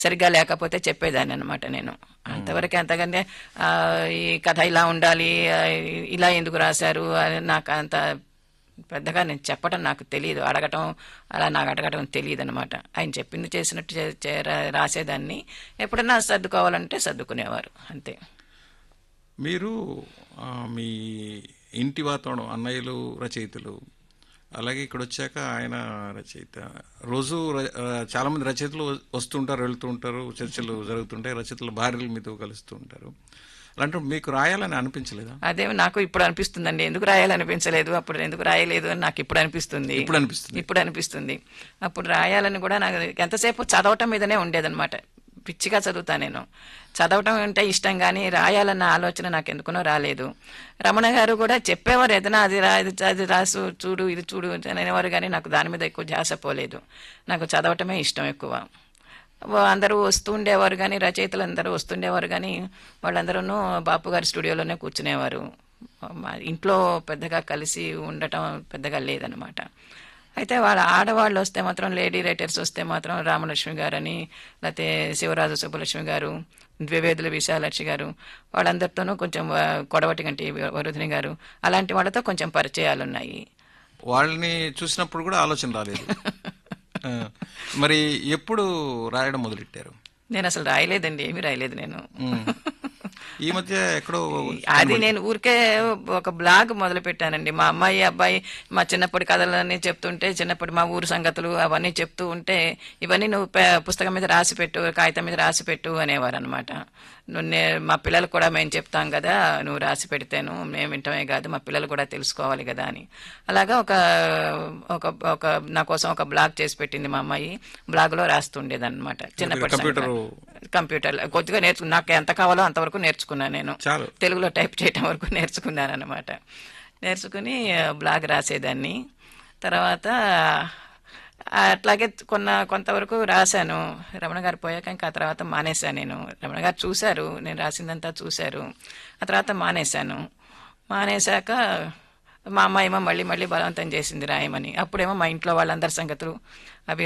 సరిగ్గా లేకపోతే చెప్పేదాన్ని అనమాట నేను. అంతవరకే. అంతకంటే ఈ కథ ఇలా ఉండాలి, ఇలా ఎందుకు రాశారు అని నాకు అంత పెద్దగా నేను చెప్పడం నాకు తెలియదు, అడగటం అలా నాకు అడగటం తెలియదు అనమాట. ఆయన చెప్పింది చేసినట్టు రాసేదాన్ని. ఎప్పుడన్నా సర్దుకోవాలంటే సర్దుకునేవారు అంతే. మీరు మీ ఇంటి వాతావరణం, అన్నయ్యలు రచయితలు, అలాగే ఇక్కడ వచ్చాక ఆయన రచయిత, రోజు చాలా మంది రచయితలు వస్తుంటారు, వెళ్తూ ఉంటారు, చర్చలు జరుగుతుంటాయి, రచయితల భార్యలు మీతో కలుస్తూ ఉంటారు. అలాంటి మీకు రాయాలని అనిపించలేదా? అదే నాకు ఇప్పుడు అనిపిస్తుందండి, ఎందుకు రాయాలనిపించలేదు, అప్పుడు ఎందుకు రాయలేదు అని నాకు ఇప్పుడు అనిపిస్తుంది. ఇప్పుడు అనిపిస్తుంది. అప్పుడు రాయాలని కూడా నాకు ఎంతసేపు చదవటం మీదనే ఉండేదన్నమాట. పిచ్చిగా చదువుతా నేను. చదవటం అంటే ఇష్టం, కానీ రాయాలన్న ఆలోచన నాకు ఎందుకునో రాలేదు. రమణ గారు కూడా చెప్పేవారు, ఏదైనా అది రాసు, చూడు, ఇది చూడు అనేవారు, కానీ నాకు దాని మీద ఎక్కువ ధ్యాస పోలేదు. నాకు చదవటమే ఇష్టం ఎక్కువ. అందరూ వస్తూ ఉండేవారు, కానీ రచయితలు అందరూ వస్తుండేవారు, కానీ వాళ్ళందరూ బాపు గారి స్టూడియోలోనే కూర్చునేవారు. ఇంట్లో పెద్దగా కలిసి ఉండటం పెద్దగా లేదనమాట. అయితే వాళ్ళ ఆడవాళ్ళు వస్తే మాత్రం, లేడీ రైటర్స్ వస్తే మాత్రం రామలక్ష్మి గారని, లేకపోతే శివరాజు సుబ్బలక్ష్మి గారు, ద్వివేదుల విశాలక్షి గారు, వాళ్ళందరితోనూ కొంచెం, కొడవటి గంటి వరుధిని గారు, అలాంటి వాళ్ళతో కొంచెం పరిచయాలు ఉన్నాయి. వాళ్ళని చూసినప్పుడు కూడా ఆలోచన రాలేదు. మరి ఎప్పుడు రాయడం మొదలెట్టారు? నేను అసలు రాయలేదండి, ఏమీ రాయలేదు నేను. ఈ మధ్య ఎక్కడో అది నేను ఊరికే ఒక బ్లాగ్ మొదలు పెట్టానండి. మా అమ్మాయి అబ్బాయి మా చిన్నప్పటి కథలన్నీ చెప్తుంటే, చిన్నప్పటి మా ఊరు సంగతులు అవన్నీ చెప్తూ ఉంటే, ఇవన్నీ నువ్వు పుస్తకం మీద రాసి పెట్టు, కాగితం మీద రాసి పెట్టు అనేవారు అనమాట. మా పిల్లలు కూడా మేము చెప్తాం కదా, నువ్వు రాసి పెడితేను మేము వింటమే కాదు, మా పిల్లలు కూడా తెలుసుకోవాలి కదా అని. అలాగా ఒక నా కోసం ఒక బ్లాగ్ చేసి పెట్టింది మా అమ్మాయి. బ్లాగ్లో రాస్తుండేది అనమాట. చిన్నప్పటి కంప్యూటర్ కొద్దిగా నాకు ఎంత కావాలో అంతవరకు నేర్చుకున్నాను నేను. తెలుగులో టైప్ చేయటం వరకు నేర్చుకున్నాను అనమాట. నేర్చుకుని బ్లాగ్ రాసేదాన్ని. తర్వాత అట్లాగే కొంతవరకు రాశాను. రమణ గారు పోయాక ఇంకా ఆ తర్వాత మానేశాను నేను. రమణ గారు చూశారు, నేను రాసిందంతా చూశారు. ఆ తర్వాత మానేశాక మా అమ్మ ఏమో మళ్ళీ మళ్ళీ బలవంతం చేసింది రాయమని. అప్పుడేమో మా ఇంట్లో వాళ్ళందరి సంగతులు అవి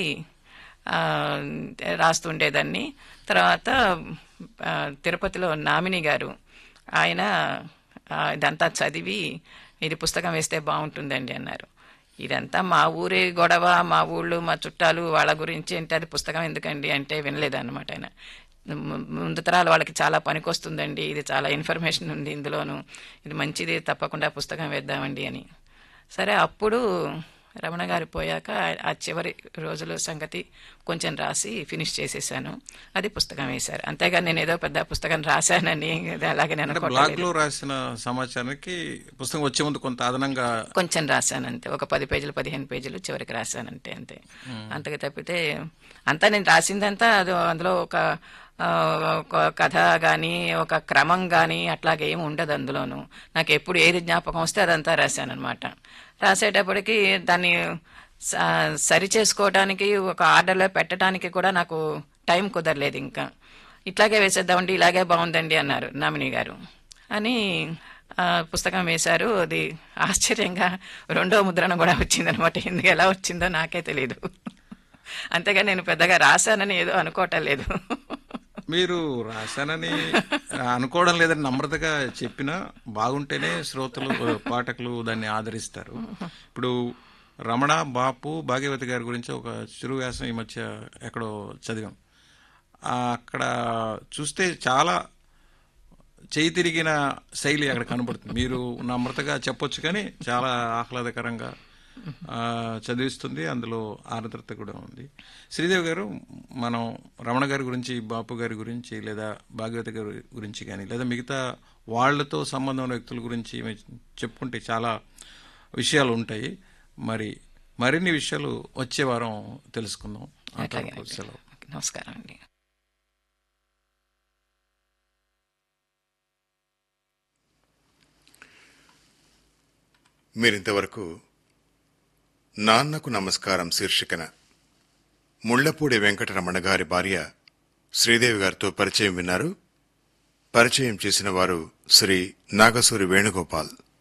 రాస్తుండేదాన్ని. తర్వాత తిరుపతిలో నామిని గారు, ఆయన ఇదంతా చదివి, ఇది పుస్తకం వేస్తే బాగుంటుందండి అన్నారు. ఇదంతా మా ఊరి గొడవ, మా ఊళ్ళు, మా చుట్టాలు, వాళ్ళ గురించి అంటే అది పుస్తకం ఎందుకండి అంటే వినలేదన్నమాట ఆయన. ముందు తరాల వాళ్ళకి చాలా పనికొస్తుందండి, ఇది చాలా ఇన్ఫర్మేషన్ ఉంది ఇందులోను, ఇది మంచిది, తప్పకుండా పుస్తకం వేద్దామండి అని. సరే, అప్పుడు రమణ గారు పోయాక ఆ చివరి రోజుల సంగతి కొంచెం రాసి ఫినిష్ చేసేసాను. అది పుస్తకం వేశారు. అంతేగాని నేను ఏదో పెద్ద పుస్తకం రాశానని అలాగే నేను రాసిన సమాచారానికి పుస్తకం వచ్చే ముందు కొంత అదనంగా కొంచెం రాశానంతే. ఒక 10 పేజీలు 15 పేజీలు చివరికి రాశానంటే అంతే. అంతకు తప్పితే అంతా నేను రాసిందంతా అందులో ఒక కథ కానీ ఒక క్రమం కానీ అట్లాగే ఏమి ఉండదు అందులోను. నాకు ఎప్పుడు ఏది జ్ఞాపకం వస్తే అదంతా రాశానమాట. రాసేటప్పటికి దాన్ని సరి చేసుకోవడానికి, ఒక ఆర్డర్లో పెట్టడానికి కూడా నాకు టైం కుదరలేదు. ఇంకా ఇట్లాగే వేసేద్దామండి, ఇలాగే బాగుందండి అన్నారు నామిని గారు అని పుస్తకం వేశారు. అది ఆశ్చర్యంగా 2వ ముద్రణ కూడా వచ్చిందనమాట. ఎందుకు ఎలా వచ్చిందో నాకే తెలీదు. అంతేగా నేను పెద్దగా రాశానని ఏదో అనుకోవటం లేదు. మీరు రాశానని అనుకోవడం లేదని నమ్రతగా చెప్పినా బాగుంటేనే శ్రోతలు, పాఠకులు దాన్ని ఆదరిస్తారు. ఇప్పుడు రమణ, బాపు, భాగ్యవతి గారి గురించి ఒక చిరు వ్యాసం ఈ మధ్య ఎక్కడో చదివాం. అక్కడ చూస్తే చాలా చేయి తిరిగిన శైలి అక్కడ కనబడుతుంది. మీరు నమ్రతగా చెప్పొచ్చు, కానీ చాలా ఆహ్లాదకరంగా చదివిస్తుంది. అందులో ఆర్ద్రత కూడా ఉంది. శ్రీదేవి గారు, మనం రమణ గారి గురించి, బాపు గారి గురించి, లేదా భాగ్యవతి గారి గురించి కానీ, లేదా మిగతా వాళ్లతో సంబంధం ఉన్న వ్యక్తుల గురించి చెప్పుకుంటే చాలా విషయాలు ఉంటాయి. మరిన్ని విషయాలు వచ్చే వారం తెలుసుకుందాం. నమస్కారం అండి. మీరింతవరకు నాన్నకు నమస్కారం శీర్షికన ముళ్లపూడి వెంకటరమణ గారి భార్య శ్రీదేవి గారితో పరిచయం విన్నారు. పరిచయం చేసిన వారు శ్రీ నాగసూరి వేణుగోపాల్.